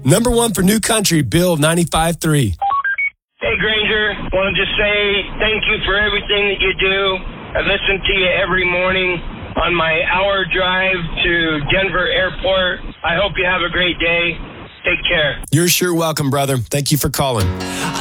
Number one for New Country, Bill 95.3. Hey, Granger. Want to just say thank you for everything that you do. I listen to you every morning on my hour drive to Denver Airport. I hope you have a great day. Take care. You're sure welcome, brother. Thank you for calling.